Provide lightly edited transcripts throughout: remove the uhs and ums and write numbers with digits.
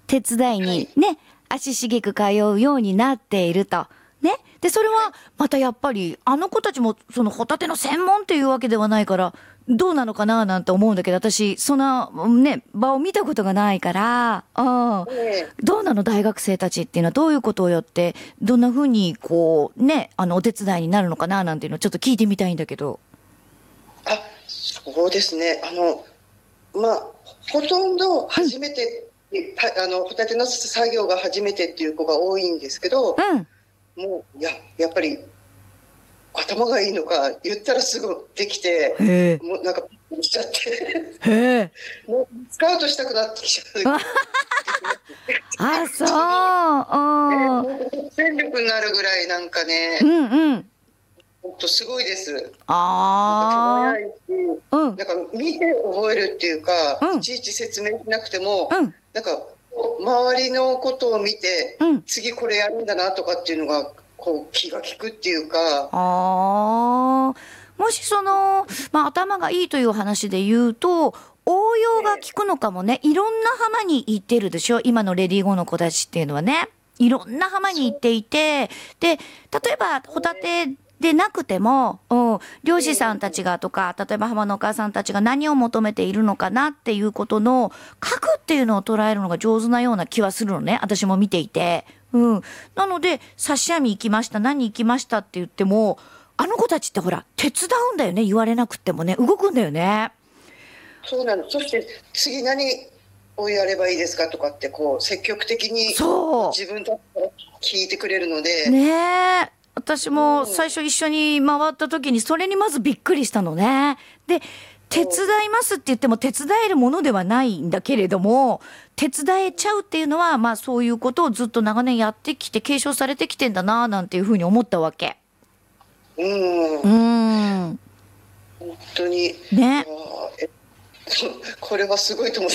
手伝いにね、足しげく通うようになっていると。ね。で、それは、またやっぱり、あの子たちも、そのホタテの専門っていうわけではないから、どうなのかななんて思うんだけど、私、そんな、ね、場を見たことがないから、どうなの大学生たちっていうのはどういうことをやって、どんな風に、こう、ね、お手伝いになるのかななんていうのをちょっと聞いてみたいんだけど。 そうですね。ほとんど初めて、ホタテの作業が初めてっていう子が多いんですけど、もうやっぱり頭がいいのか、言ったらすぐできて、もうなんかびっくりしちゃってもうスカウトしたくなってきちゃう。戦力になるぐらいなんかね、本当すごいです。なんか手早いし、なんか見て覚えるっていうか、いちいち説明しなくても、なんか周りのことを見て、次これやるんだなとかっていうのがこう気が利くっていうか。 もし頭がいいという話で言うと、応用が効くのかもね。いろんな浜に行ってるでしょ、今のレディーゴーの子たちっていうのはね。いろんな浜に行っていて、で、例えばホタテでなくても、漁師さんたちがとか、例えば浜のお母さんたちが何を求めているのかなっていうことの核っていうのを捉えるのが上手なような気はするのね。私も見ていて。なので、刺し網行きました、何行きましたって言っても、あの子たちってほら、手伝うんだよね。言われなくってもね。動くんだよね。 そうなの。そして、次何をやればいいですかとかって、こう、積極的に自分たちから聞いてくれるので。 ねえ。私も最初一緒に回った時にそれにまずびっくりしたのね。で、手伝いますって言っても手伝えるものではないんだけれども、手伝えちゃうっていうのは、まあそういうことをずっと長年やってきて継承されてきてんだななんていうふうに思ったわけ。 本当に。 ね。 これはすごいと思った。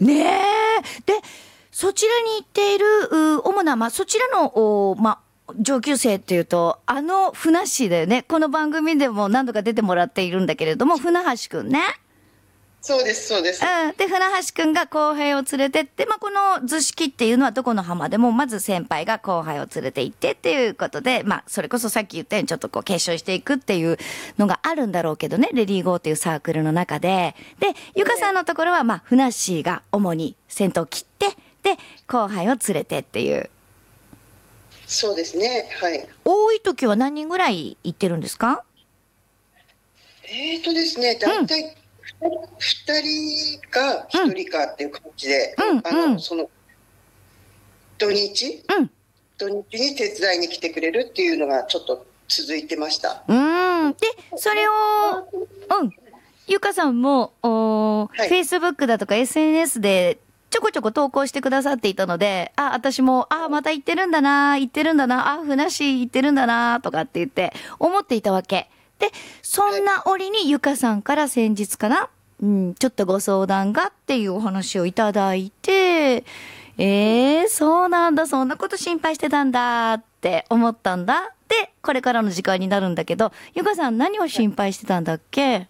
ねえ。で、そちらに行っている、主な、そちらの、上級生っていうと、ふなっしーだよね。この番組でも何度か出てもらっているんだけれども、船橋くんね。 そうです、そうです。 で、船橋くんが後輩を連れてって、この図式っていうのはどこの浜でも、まず先輩が後輩を連れて行ってっていうことで、それこそさっき言ったようにちょっとこう継承していくっていうのがあるんだろうけどね、レディーゴーっていうサークルの中で。で、ゆかさんのところは、ふなっしーが主に先頭を切って、で、後輩を連れてっていう。 そうですね。はい。 多い時は何人ぐらい行ってるんですか？ ですね、だいたい2人か1人かっていう感じで、その土日に手伝いに来てくれるっていうのがちょっと続いてました。 で、それを、ゆかさんも、Facebook だとか SNS でちょこちょこ投稿してくださっていたので、私も、また行ってるんだな、ふなっしー行ってるんだな、とかって言って思っていたわけ。で、そんな折にゆかさんから先日かな、ちょっとご相談がっていうお話をいただいて、そうなんだ、そんなこと心配してたんだって思ったんだ。で、これからの時間になるんだけど、ゆかさん何を心配してたんだっけ？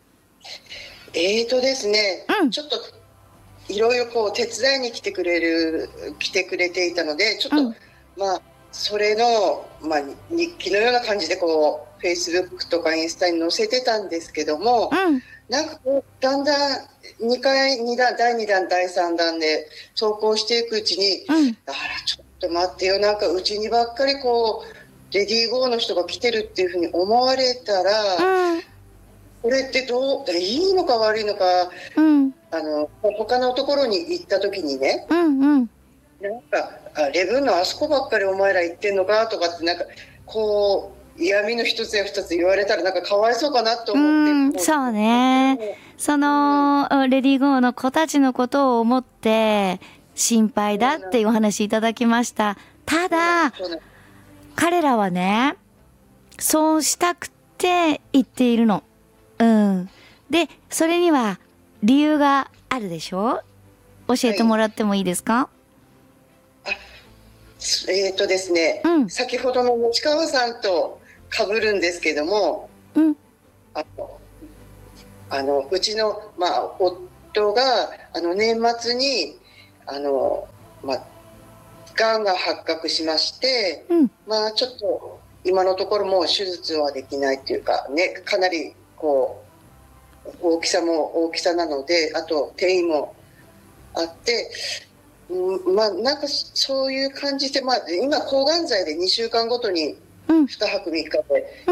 ですね、ちょっといろいろこう手伝いに来てくれていたので、ちょっと、それの、日記のような感じでこう Facebook とかインスタに載せてたんですけども、なんかこうだんだん第2弾第3弾で投稿していくうちに、ちょっと待ってよ、なんかうちにばっかりこうレディーゴーの人が来てるっていうふうに思われたら、これっていいのか悪いのか、他のところに行った時にね、なんかレブンのあそこばっかりお前ら行ってんのかとかって、なんかこう嫌味の一つや二つ言われたらなんかかわいそうかなと思って。 そうね。そのレディーゴーの子たちのことを思って心配だっていうお話いただきました。ただ彼らはね、そうしたくて言っているの。で、それには理由があるでしょ？教えてもらってもいいですか？ ですね、先ほどの持川さんと被るんですけども、うちの、夫が年末にまあ、がんが発覚しまして、まあちょっと今のところもう手術はできないっていうかね、かなりこう大きさも大きさなので、あと転移もあって、まあなんかそういう感じで、まあ今抗がん剤で2週間ごとに2泊3日で